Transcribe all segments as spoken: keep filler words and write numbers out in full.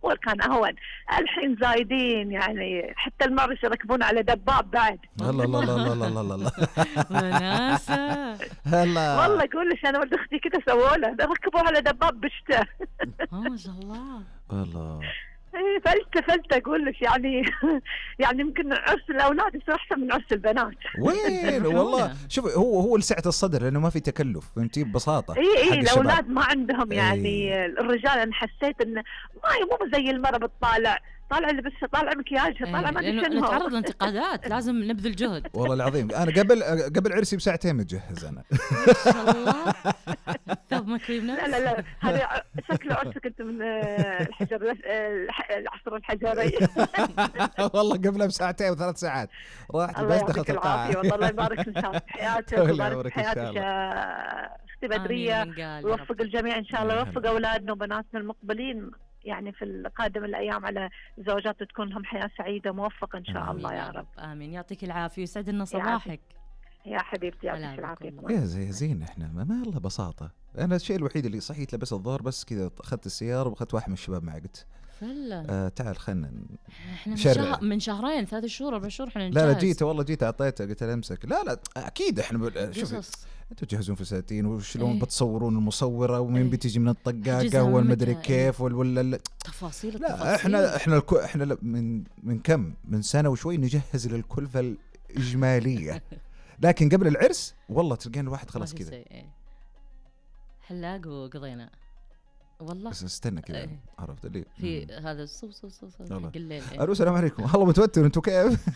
أول كان أهون، الحين زايدين يعني حتى المرش يركبون على دباب بعد. الله الله الله الله الله الله وناسة. هلا والله أقول لك أنا ولد أختي كده سووا له، ركبوه على دباب بشته. ما شاء الله. الله إيه فلتة فلتة أقول لك يعني يعني يمكن عرس الأولاد يصير أحسن من عرس البنات. وين والله. شوف هو هو لسعة الصدر لأنه ما في تكلف، فهمتي ببساطة. اي اي حق الشباب. الاولاد ما عندهم يعني إيه. الرجال انا حسيت انه ما هي مو زي المرة بتطالع طالع لبسها طالع مكياجها طالع ما ادري لأنه شنو. نتعرض لانتقادات لازم نبذل جهد. والله العظيم أنا قبل قبل عرسي بساعتين متجهز أنا. ما شاء الله. ثوب مكوي بنفس. لا لا لا هذا شكله عرسك انت من آه، الحجر آه، الح- العصر الحجري. والله قبلها بساعتين وثلاث ساعات رحت الله بس يعطيك دخلت القاعة. العافية والله الله يبارك ان شاء الله في حياتك الله ويبارك يبارك في إن شاء حياتك الله. يا اختي آمين بدرية، من قال يا رب. ويوفق الجميع ان شاء الله، يا ويوفق هلا. اولادنا وبناتنا المقبلين يعني في القادم الايام على زوجات تكون لهم حياة سعيدة موفقة ان شاء الله يا رب. آمين. يعطيك العافية ويسعد لنا صباحك. يا حبيبتي هلا يعطيك العافية. بكم. يا زي زين احنا ما, ما الله بساطة. انا الشيء الوحيد اللي صحيت لبس الظهر بس كذا اخذت السيارة واخذت واحد من الشباب معي قلت فلا آه تعال خلنا احنا من, شرع. شهر من شهرين ثلاث شهور اربع شهور احنا لا نجهز. لا جيت والله جيت اعطيته قلت له امسك. لا لا اكيد احنا ب... شوف قصص. انتوا تجهزون فساتين وشلون ايه. بتصورون المصورة ومين ايه. بتيجي من حجزها الطقاقة من والمدري متى. كيف وال ولا تفاصيل لا التفاصيل. احنا احنا الكو احنا ل- من من كم من سنة وشوي نجهز للكلفة الإجمالية. لكن قبل العرس والله تلقين الواحد خلاص ما في كذا. شيء، ايه. حلاق وقضينا والله. بس استنى كذا ايه. عرفت اللي في هذا الصو صو صو صو والله. حق الليل. ايه. الو السلام عليكم. والله متوتر انتوا كيف؟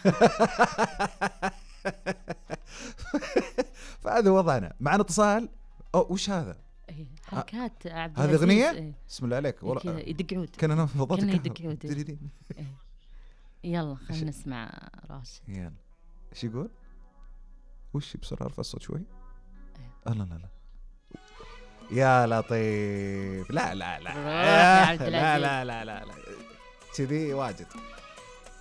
فهذا وضعنا. معنا اتصال. او وش هذا؟ ايه. حركات عبد هذه العزيز. أغنية؟ ايه. بسم الله عليك كذا والله. يدق عود. كان انا فضلت كان يدق عود. دي ايه. يلا خلينا نسمع راشد. يلا ايش يقول؟ وش بسرعة ارفع الصوت شوي. ايه. لا لا لا يا لطيف. لا لا لا روح يا عبد لا العزيز. لا لا لا لا كذي واجد.